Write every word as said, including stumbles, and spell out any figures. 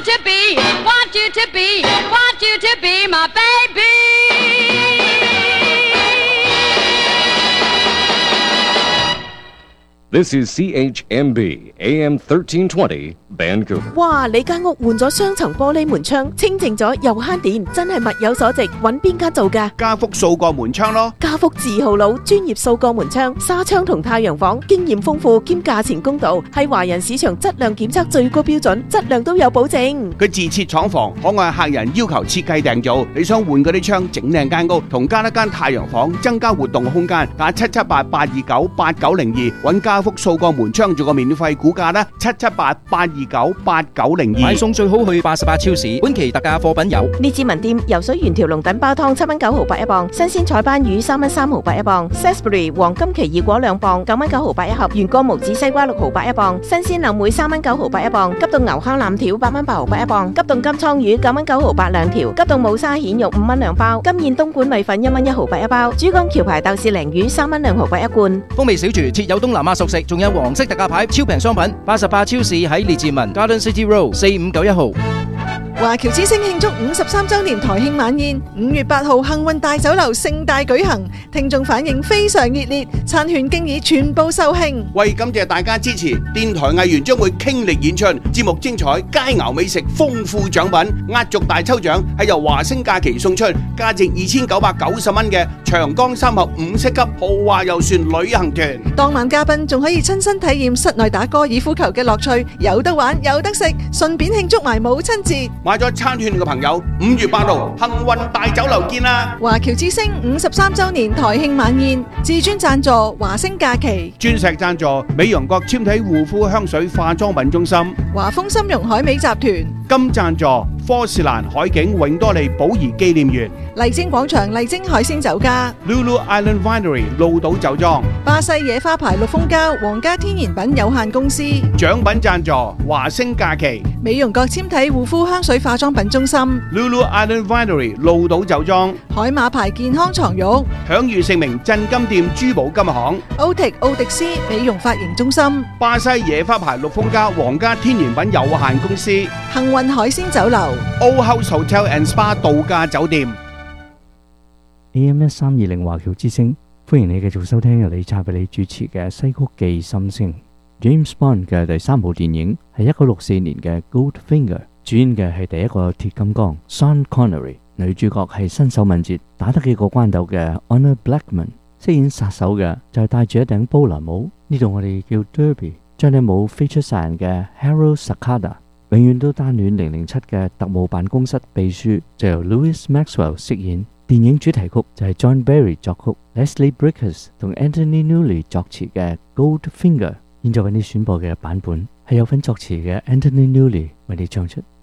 To be, want you to be, want you to be my baby. This is C H M B A M thirteen twenty Vancouver。 哇！你間屋換咗雙層玻璃門窗，清靜咗又慳電，真係物有所值。揾邊間做㗎？ 家福掃過門窗咯。 家福字號佬，專業掃過門窗、紗窗同太陽房，經驗豐富兼價錢公道，係華人市場質量檢測最高標準，質量都有保證。 佢自設廠房，可按客人要求設計訂造。你想換嗰啲窗，整靚間屋，同加一間太陽房，增加活動空間，打七七八八二九八九零二揾家福掃過門窗做個免費估價啦，七七八八二九八九零二。 買餸最好去八十八超市，本期特價貨品有列治文店游水原條龍躉煲湯七蚊九毫八一磅，新鮮彩斑魚三蚊三毫八一磅 ，Sainsbury 黃金奇異果兩磅九蚊九毫八一盒，原果無籽西瓜六毫八一磅，新鮮柳梅三蚊九毫八一磅，急凍牛烤腩條八蚊八毫八一磅，急凍金槍魚九蚊九毫八兩條，急凍冇沙蜆肉五蚊兩包，金燕東莞米粉一蚊一毫八一包，珠江橋牌豆豉鯪魚三蚊兩毫八一罐。 風味小廚設有東南亞熟食，仲有黃色特價牌超平商品，八十八超市喺列治文 Garden City Road 四五九一號。 華僑之星慶祝五十三週年台慶晚宴，五月八號幸運大酒樓盛大舉行，聽眾反應非常熱烈，餐券經已全部售罄。 為感謝大家支持，電台藝員將會傾力演出，節目精彩，佳肴美食，豐富獎品，壓軸大抽獎係由華星假期送出，價值二千九百九十蚊嘅長江三峽五星級豪華遊船旅行團。 當晚嘉賓仲可以親身體驗室內打高爾夫球嘅樂趣，有得玩有得食，順便慶祝埋母親節。 買咗餐券嘅朋友，五月八號幸運大酒樓見啦！ 華僑之星五十三週年台慶晚宴，至尊贊助華星假期， 鑽石贊助美容國纖體護膚香水化妝品中心， 華豐參茸海味集團， 金贊助科士蘭海景永多利寶儀紀念園， 麗晶廣場麗晶海鮮酒家 Lulu Island Winery 鹿島酒莊， 巴西野花牌綠蜂膠皇家天然品有限公司， 獎品贊助華星假期， 美容國纖體護膚香水化妝品中心 Lulu Island Winery 鹿島酒莊， 海馬牌健康床褥， 享譽盛名鎮金店珠寶金行， 歐迪奧迪斯美容髮型中心， 巴西野花牌綠蜂膠皇家天然品有限公司， 幸運海鮮酒樓 Old House Hotel and Spa 度假酒店。 A M 一三二零華僑之聲，歡迎你繼續收聽由李察為你主持嘅《西曲記心聲》。James Bond 嘅第三部電影係一九六四年嘅 Goldfinger， 主演嘅係第一個鐵金剛 Sean Connery， 女主角係身手敏捷、打得幾個關鬥嘅 Honor Blackman， 飾演殺手嘅就係戴住一頂波蘭帽，呢度我哋叫 Derby， 將頂帽飛出殺人嘅 Harold Sakada， 永遠都單戀零零七嘅特務辦公室秘書就由 Louis Maxwell 飾演。電影主題曲就係 John Barry 作曲 ，Leslie Bricusse 同 Anthony Newley 作詞嘅 Goldfinger。現在為你選播嘅版本係有份作詞嘅 Anthony Newley 為你唱出。